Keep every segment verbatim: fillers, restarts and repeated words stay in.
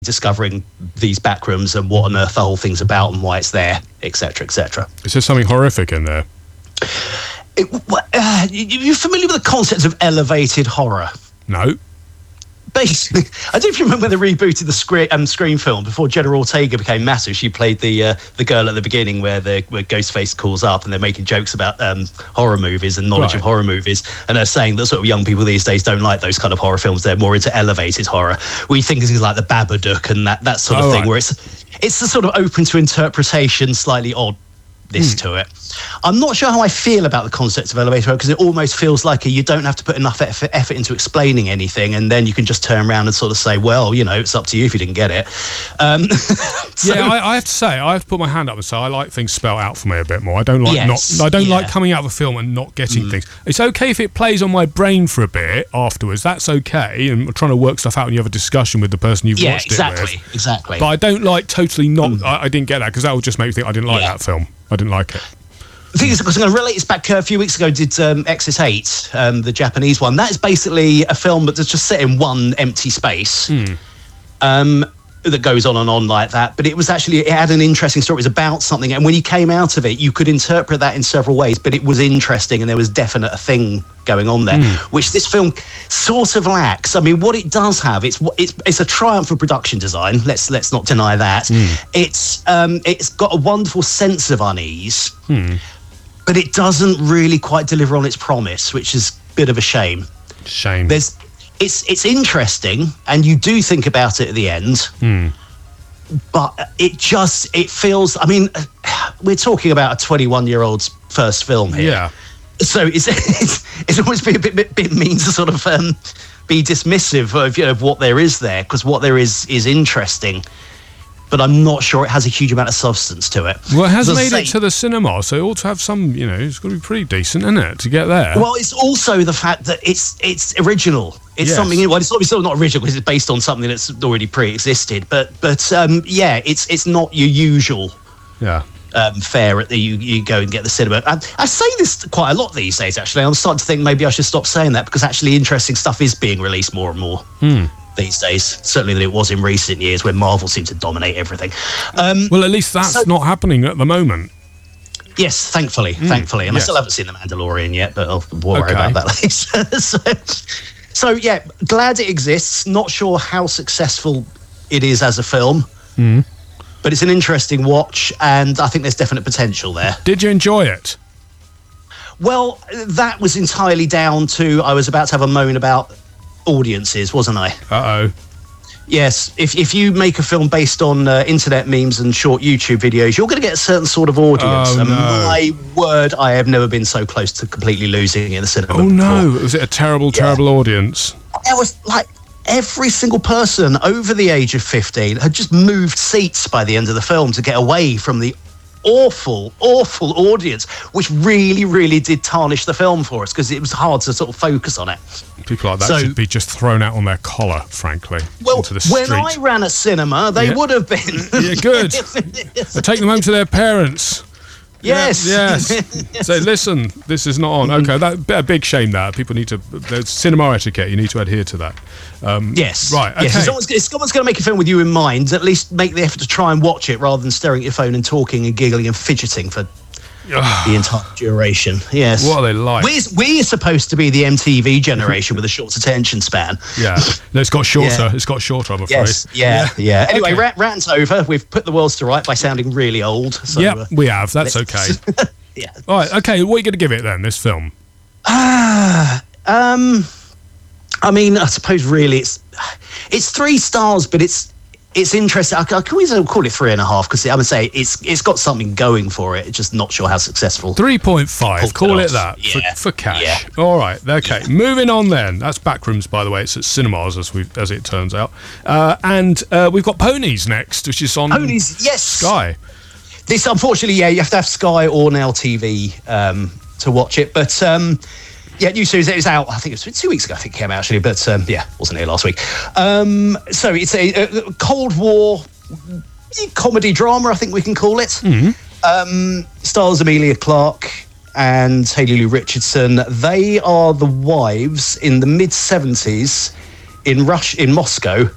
discovering these back rooms and what on earth the whole thing's about and why it's there, etc, et cetera. Is there something horrific in there? It, uh, you familiar with the concept of elevated horror? No. Basically, I don't know if you remember when they rebooted the Scream, um, Scream film before Jenna Ortega became massive. She played the uh, the girl at the beginning where the where Ghostface calls up and they're making jokes about um, horror movies and knowledge Right. of horror movies, and they're saying that sort of young people these days don't like those kind of horror films. They're more into elevated horror. We think things like the Babadook and that that sort of Oh, thing, right. where it's it's the sort of open to interpretation, slightly odd. This to it. I'm not sure how I feel about the concept of elevator horror because it almost feels like a, you don't have to put enough effort, effort into explaining anything, and then you can just turn around and sort of say, well, you know, it's up to you if you didn't get it. Um, so, Yeah, I, I have to say, I have to put my hand up and say I like things spelled out for me a bit more. I don't like Yes, not. I don't yeah. like coming out of a film and not getting things. It's okay if it plays on my brain for a bit afterwards. That's okay, and we're trying to work stuff out, and you have a discussion with the person you've yeah, watched exactly, it with. exactly. But I don't like totally not. I, I didn't get that because that would just make me think I didn't like Yeah. that film. I didn't like it. The thing is, because I'm going to relate this back uh, a few weeks ago, did um, Exit eight, um, the Japanese one. That is basically a film that's just set in one empty space. Hmm. Um, that goes on and on like that, but it was actually, it had an interesting story. It was about something, and when you came out of it, you could interpret that in several ways, but it was interesting and there was definite a thing going on there, which this film sort of lacks. I mean, what it does have, it's it's it's a triumph of production design. Let's let's not deny that. It's um it's got a wonderful sense of unease, but it doesn't really quite deliver on its promise, which is a bit of a shame. Shame. There's It's it's interesting, and you do think about it at the end, but it just it feels. I mean, we're talking about a twenty-one-year-old's first film here, Yeah. so it's it's, it's almost been a bit, bit bit mean to sort of um, be dismissive of you know of what there is there, because what there is is interesting, but I'm not sure it has a huge amount of substance to it. Well, it has As I made say- it to the cinema, so it ought to have some. You know, it's got to be pretty decent, isn't it, to get there? Well, it's also the fact that it's it's original. It's Yes. something. Well, it's obviously not original because it's based on something that's already pre-existed. But but um, yeah, it's it's not your usual yeah. um, fare at the you you go and get the cinema. I, I say this quite a lot these days. Actually, I'm starting to think maybe I should stop saying that because actually interesting stuff is being released more and more these days. Certainly than it was in recent years when Marvel seemed to dominate everything. Um, Well, at least that's So- not happening at the moment. Yes, thankfully, thankfully, and yes. I still haven't seen The Mandalorian yet, but I'll worry Okay. about that later. so, so yeah, glad it exists. Not sure how successful it is as a film, but it's an interesting watch, and I think there's definite potential there. Did you enjoy it? Well, that was entirely down to I was about to have a moan about audiences, wasn't I? Uh oh. Yes, if if you make a film based on uh, internet memes and short YouTube videos, you're going to get a certain sort of audience. Oh, and no. my word, I have never been so close to completely losing it in the cinema. Oh no! before. Was it a terrible, terrible audience? There was like every single person over the age of fifteen had just moved seats by the end of the film to get away from the awful, awful audience, which really, really did tarnish the film for us because it was hard to sort of focus on it. People like that So- should be just thrown out on their collar, frankly, Well, into the when street. I ran a cinema, they Yeah. would have been. Yeah, good. They take them home to their parents. Yes. Yeah, yes. Say, listen, this is not on. Okay, that a big shame. That people need to. There's cinema etiquette. You need to adhere to that. Um, Yes. Right. Okay. Yes. If someone's, if someone's going to make a film with you in mind, at least make the effort to try and watch it rather than staring at your phone and talking and giggling and fidgeting for the entire duration. Yes. What are they like? We're, we're supposed to be the M T V generation with a short attention span. Yeah. No, it's got shorter. Yeah. It's got shorter. I'm afraid. Yes. Yeah. Yeah. Anyway, Okay. rant, rant's over. We've put the worlds to right by sounding really old. So, Yep, uh, we have. That's okay. yeah. All right. Okay. What are you going to give it then? This film. Um, I mean, I suppose really it's it's three stars, but it's it's interesting. I, I can always call it three and a half because I'm gonna say it's it's got something going for it. It's just not sure how successful. Three point five. Pulled Call it it off. that Yeah. for, for cash. Yeah. All right. Okay. Moving on then. That's Backrooms, by the way. It's at cinemas as we as it turns out. Uh, and uh, we've got Ponies next, which is on Ponies, yes. Sky. This, unfortunately, yeah, you have to have Sky or Now T V um, to watch it. But um, yeah, new series is out. I think it was two weeks ago. I think it came out actually, but um, yeah, wasn't here last week. Um, so it's a, a Cold War comedy drama, I think we can call it. Mm-hmm. Um, stars Emilia Clarke and Hayley Lou Richardson. They are the wives in the mid seventies in Rush in Moscow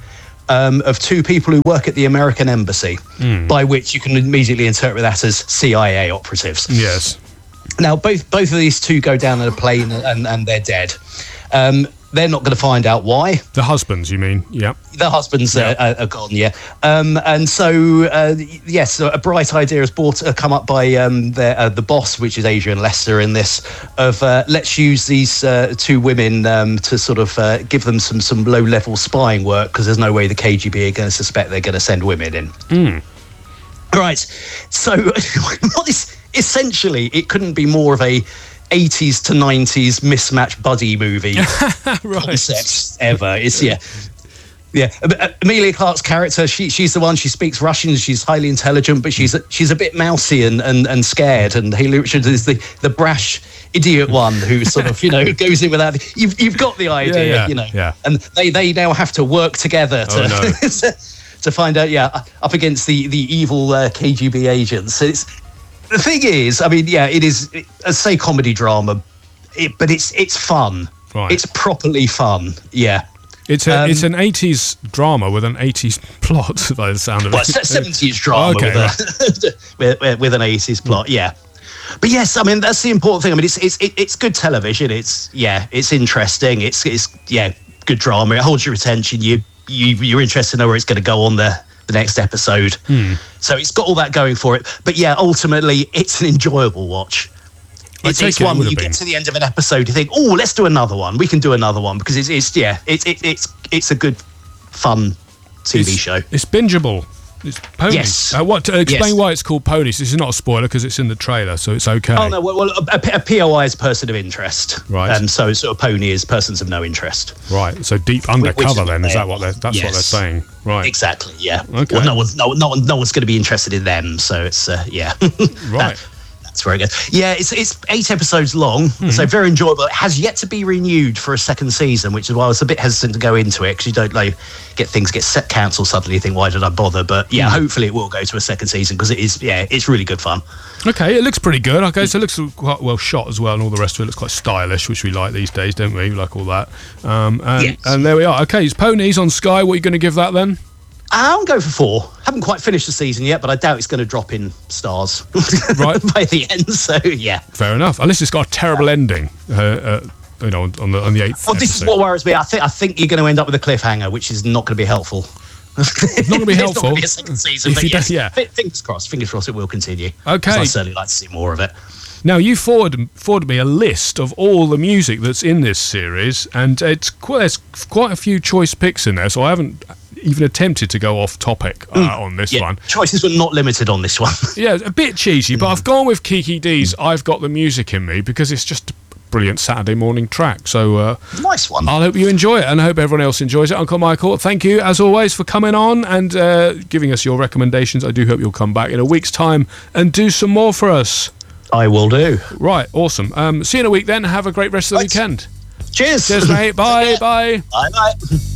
um, of two people who work at the American embassy, Mm. by which you can immediately interpret that as C I A operatives. Yes. Now, both both of these two go down in a plane and, and they're dead. Um, they're not going to find out why. The husbands, you mean? Yeah. The husbands Yeah. are, are gone, yeah. Um, and so, uh, yes, so a bright idea has brought, uh, come up by um, the, uh, the boss, which is Adrian Lester in this, of uh, let's use these uh, two women um, to sort of uh, give them some, some low-level spying work, because there's no way the K G B are going to suspect they're going to send women in. Mm. Right. So, what is essentially, it couldn't be more of a eighties to nineties mismatched buddy movie Right. concept ever. It's yeah. Yeah, Uh, Emilia Clarke's character, she she's the one, she speaks Russian, she's highly intelligent, but she's a, she's a bit mousy and, and, and scared. And Haley Richards is the, the brash idiot one who sort of, you know, goes in without, you've you've got the idea, yeah, you know. yeah. And they, they now have to work together to, Oh, no. to, to find out, yeah, up against the, the evil uh, K G B agents. It's, the thing is, I mean, yeah, it is, it, let's say comedy drama, it, but it's it's fun. Right. It's properly fun, yeah. It's a, Um, it's an eighties drama with an eighties plot, by the sound of Well, it. se- seventies drama Okay, with, a, with, with- with an eighties plot, yeah. But yes, I mean that's the important thing. I mean, it's it's it, it's good television. It's yeah, it's interesting. It's it's yeah, good drama. It holds your attention. You you you're interested to know where it's going to go on the the next episode. Hmm. So it's got all that going for it. But yeah, ultimately, it's an enjoyable watch. I It's, take it's it it one would that you have get been. to the end of an episode, you think, oh, let's do another one. We can do another one because it's it's yeah, it's it, it's it's a good, fun T V It's- show. It's bingeable. It's ponies. Yes. Uh, what? Uh, explain Yes. why it's called ponies. This is not a spoiler because it's in the trailer, so it's okay. Oh no! Well, well a, a P O I is person of interest, Right. And so, sort of pony is persons of no interest. Right. So deep which undercover is then is fair. that what they're, that's what they're Yes. saying? Right. Exactly. Yeah. Okay. Well, no one's no no one no one's going to be interested in them. So it's uh, yeah. Right. That- that's very good. Yeah, it's it's eight episodes long, Mm-hmm. so very enjoyable. It has yet to be renewed for a second season, which is why I was a bit hesitant to go into it because you don't know, get things get set cancelled suddenly. You think, why did I bother? But yeah, Mm. hopefully it will go to a second season because it is yeah, it's really good fun. Okay, it looks pretty good. Okay, so it looks quite well shot as well, and all the rest of it looks quite stylish, which we like these days, don't we? We like all that. Um, and, Yes. and there we are. Okay, it's Ponies on Sky. What are you going to give that then? I'll go for four. Haven't quite finished the season yet, but I doubt it's going to drop in stars Right. by the end. So yeah. Fair enough. Unless it's got a terrible ending, uh, uh, you know, on the on the eighth. Well, this is episode. what worries me. I think I think you're going to end up with a cliffhanger, which is not going to be helpful. It's not gonna be It's helpful. not going to be a second season, If but you don't- yes, yeah. fi- fingers crossed. Fingers crossed it will continue. Okay. 'Cause I'd certainly like to see more of it. Now you forwarded forwarded me a list of all the music that's in this series, and it's quite there's quite a few choice picks in there. So I haven't even attempted to go off topic uh, on this Yeah, one. choices were not limited on this one. Yeah, a bit cheesy, but I've gone with Kiki D's "I've Got the Music in Me" because it's just a brilliant Saturday morning track. So uh, Nice one. I hope you enjoy it, and I hope everyone else enjoys it. Uncle Michael, thank you as always for coming on and uh, giving us your recommendations. I do hope you'll come back in a week's time and do some more for us. I will do. Right, awesome. Um, see you in a week then. Have a great rest of the Right. weekend. Cheers. Cheers, mate. Bye, bye. Bye bye.